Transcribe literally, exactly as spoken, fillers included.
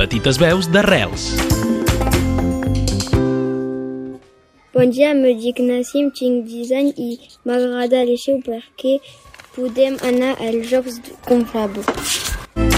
Petites veus d'Arrels. Bon dia, me dic Nassim, tinc dix anys i m'agrada el liceu perquè podem anar als Jocs Conflabos.